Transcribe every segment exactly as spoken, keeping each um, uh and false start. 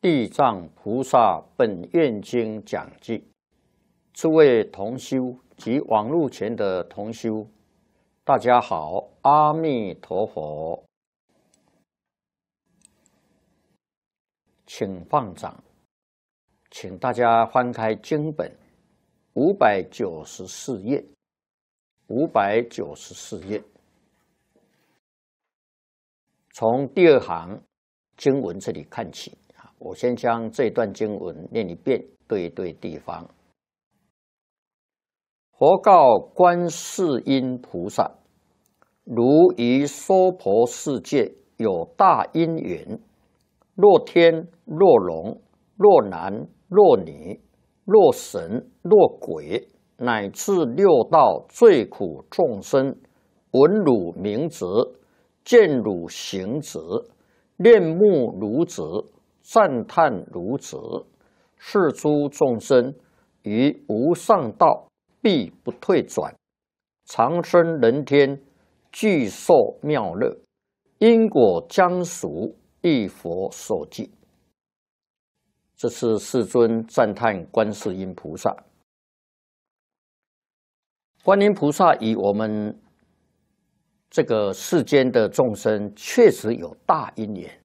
地藏菩萨本愿经讲记，诸位同修及网络前的同修，大家好，阿弥陀佛，请放掌，请大家翻开经本五百九十四页，五百九十四页，从第二行经文这里看起。我先将这段经文念一遍，对一对地方。佛告观世音菩萨：如于娑婆世界有大因缘，若天若龙若男若女若神若鬼，乃至六道最苦众生，闻汝名字，见汝形子，恋慕汝子，赞叹汝子，是诸众生于无上道必不退转，长生人天，具受妙乐，因果将属一佛所记。这是世尊赞叹观世音菩萨。观音菩萨与我们这个世间的众生确实有大因缘。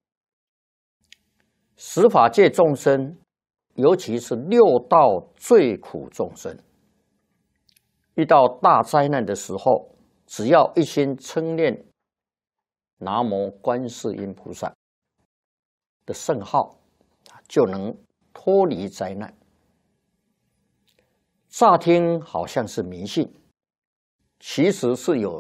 十法界众生，尤其是六道最苦众生，遇到大灾难的时候，只要一心称念南无观世音菩萨的圣号，就能脱离灾难。乍听好像是迷信，其实是有